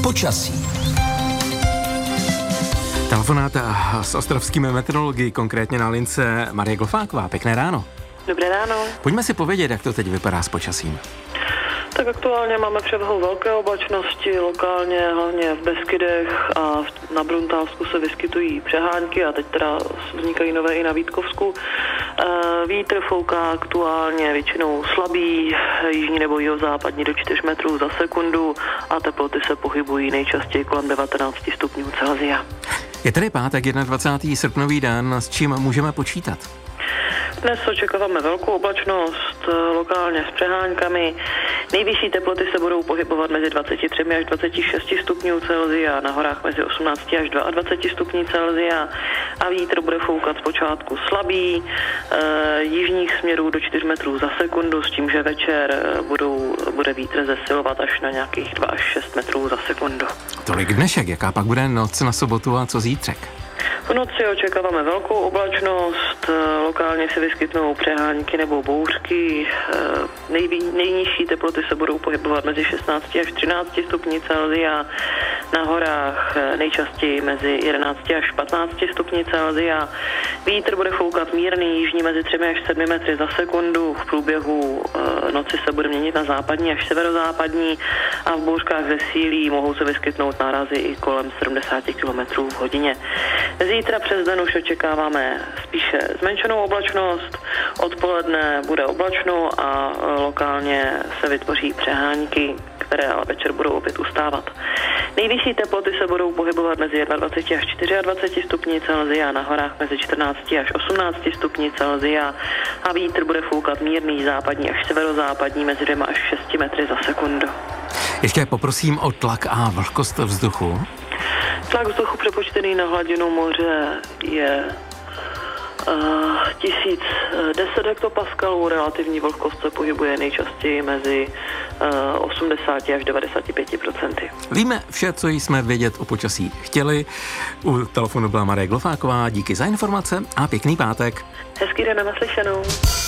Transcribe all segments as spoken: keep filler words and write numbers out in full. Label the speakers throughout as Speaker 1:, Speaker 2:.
Speaker 1: Počasí.
Speaker 2: Telefonát s ostravskými meteorology, konkrétně na lince Marie Glofáková. Pěkné ráno.
Speaker 3: Dobré ráno.
Speaker 2: Pojďme si povědět, jak to teď vypadá s počasím.
Speaker 3: Tak aktuálně máme převahu velké oblačnosti, lokálně hlavně v Beskydech a na Bruntálsku se vyskytují přehánky a teď teda vznikají nové i na Vítkovsku. Vítr fouká aktuálně většinou slabý, jižní nebo jihozápadní do čtyř metrů za sekundu a teploty se pohybují nejčastěji kolem devatenáct stupňů Celsia.
Speaker 2: Je tedy pátek, dvacátého prvního srpnový den, s čím můžeme počítat?
Speaker 3: Dnes očekáváme velkou oblačnost, lokálně s přeháňkami. Nejvyšší teploty se budou pohybovat mezi dvacet tři až dvacet šest stupňů Celsia, na horách mezi osmnáct až dvacet dva stupňů Celsia a vítr bude foukat zpočátku slabý, e, jižních směrů do čtyř metrů za sekundu, s tím, že večer budou, bude vítr zesilovat až na nějakých dva až šest metrů za sekundu.
Speaker 2: Tolik dnešek, jaká pak bude noc na sobotu a co zítřek?
Speaker 3: V noci očekáváme velkou oblačnost, lokálně se vyskytnou přehánky nebo bouřky. Nejví, nejnižší teploty se budou pohybovat mezi šestnáct až třináct stupňů Celsia, na horách nejčastěji mezi jedenáct až patnáct stupňů Celsia. Vítr bude foukat mírný, jižní mezi tři až sedm metry za sekundu. V průběhu noci se bude měnit na západní až severozápadní a v bouřkách zesílí, mohou se vyskytnout nárazy i kolem sedmdesát kilometrů v hodině. Zítra přes den už očekáváme spíše zmenšenou oblačnost, odpoledne bude oblačno a lokálně se vytvoří přehánky, které ale večer budou opět ustávat. Nejvyšší teploty se budou pohybovat mezi dvacet jedna až dvacet čtyři stupňů Celsia, na horách mezi čtrnáct až osmnáct stupňů Celsia a vítr bude foukat mírný západní až severozápadní mezi dvěma až šesti metry za sekundu.
Speaker 2: Ještě poprosím o tlak a vlhkost vzduchu.
Speaker 3: Tlak vzduchu přepočtený na hladinu moře je uh, tisíc deset hektopaskalů, relativní vlhkost se pohybuje nejčastěji mezi uh, osmdesát až devadesát pět procent.
Speaker 2: Víme vše, co jsme vědět o počasí chtěli. U telefonu byla Marie Glofáková, díky za informace a pěkný pátek.
Speaker 3: Hezký den, naslyšenou.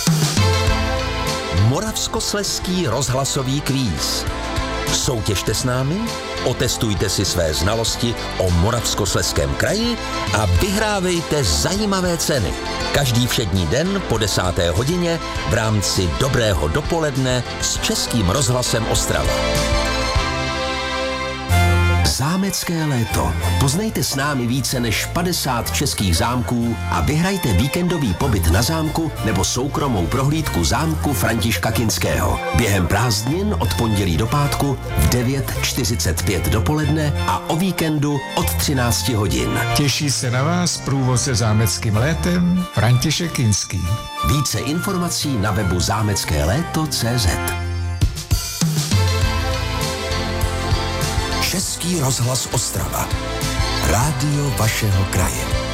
Speaker 1: Moravskoslezský rozhlasový kvíz. Soutěžte s námi, otestujte si své znalosti o Moravskoslezském kraji a vyhrávejte zajímavé ceny. Každý všední den po desáté hodině v rámci Dobrého dopoledne s Českým rozhlasem Ostrava. Zámecké léto. Poznejte s námi více než padesát českých zámků a vyhrajte víkendový pobyt na zámku nebo soukromou prohlídku zámku Františka Kinského. Během prázdnin od pondělí do pátku v devět čtyřicet pět dopoledne a o víkendu od třináct hodin.
Speaker 4: Těší se na vás průvodce zámeckým létem František Kinský.
Speaker 1: Více informací na webu zámecké léto tečka cé zet. Český rozhlas Ostrava. Rádio vašeho kraje.